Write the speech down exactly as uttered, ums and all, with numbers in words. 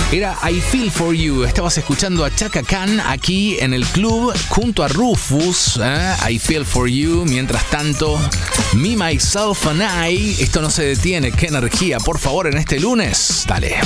Era I Feel For You. Estabas escuchando a Chaka Khan aquí en el club junto a Rufus. ¿eh? I Feel For You. Mientras tanto, Me, Myself and I. Esto no se detiene. Qué energía, por favor, en este lunes. Dale.